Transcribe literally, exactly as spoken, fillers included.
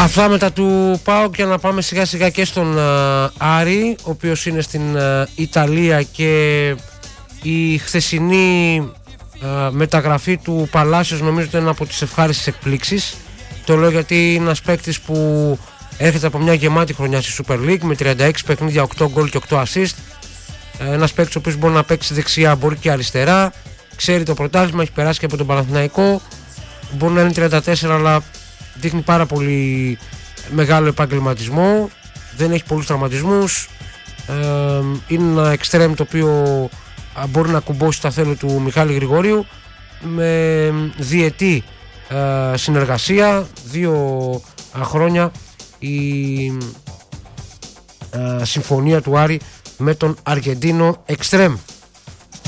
Αυτά μετά του ΠΑΟΚ για να πάμε σιγά σιγά και στον uh, Άρη, ο οποίος είναι στην uh, Ιταλία, και η χθεσινή uh, μεταγραφή του Παλάσιος νομίζω ότι είναι από τις ευχάριστες εκπλήξεις. Το λέω γιατί είναι ένας παίκτης που έρχεται από μια γεμάτη χρονιά στη Super League με τριάντα έξι παιχνίδια, οκτώ γκολ και οκτώ assist. Ένας παίκτης ο οποίος μπορεί να παίξει δεξιά, μπορεί και αριστερά, ξέρει το πρωτάθλημα, έχει περάσει και από τον Παναθηναϊκό, μπορεί να είναι τριάντα τέσσερα αλλά δείχνει πάρα πολύ μεγάλο επαγγελματισμό, δεν έχει πολλούς τραυματισμούς, ε, είναι ένα extreme το οποίο μπορεί να κουμπώσει τα θέλω του Μιχάλη Γρηγορίου, με διετή ε, συνεργασία, δύο ε, χρόνια η ε, συμφωνία του Άρη με τον Αργεντίνο extreme.